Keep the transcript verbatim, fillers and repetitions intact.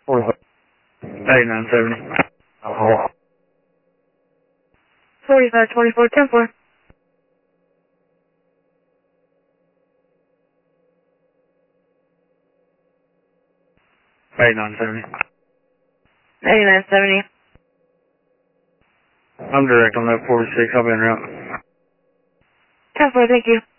eighty-nine seventy. forty-five twenty-four, ten four. eighty-nine seventy. eighty-nine seventy. I'm direct on that forty-six. I'll be en route. ten four, thank you.